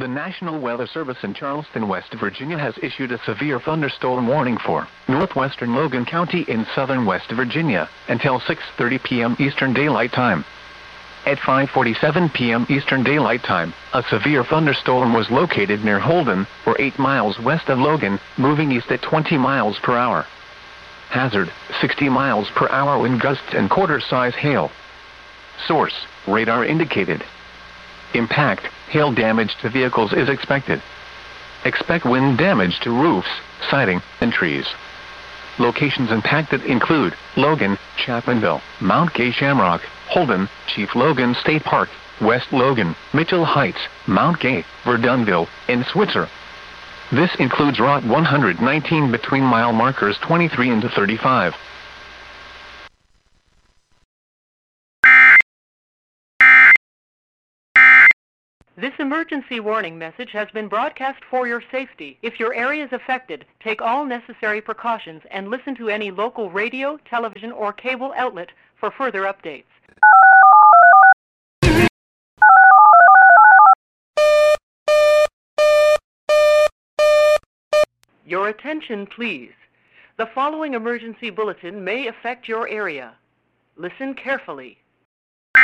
The National Weather Service in Charleston, West Virginia has issued a severe thunderstorm warning for northwestern Logan County in southern West Virginia until 6:30 p.m. Eastern Daylight Time. At 5:47 p.m. Eastern Daylight Time, a severe thunderstorm was located near Holden, or 8 miles west of Logan, moving east at 20 miles per hour. Hazard, 60 miles per hour wind gusts and quarter-size hail. Source, radar indicated. Impact, hail damage to vehicles is expected. Expect wind damage to roofs, siding, and trees. Locations impacted include Logan, Chapmanville, Mount Gay Shamrock, Holden, Chief Logan State Park, West Logan, Mitchell Heights, Mount Gay, Verdunville, and Switzer. This includes Route 119 between mile markers 23 and 35. This emergency warning message has been broadcast for your safety. If your area is affected, take all necessary precautions and listen to any local radio, television, or cable outlet for further updates. Your attention, please. The following emergency bulletin may affect your area. Listen carefully.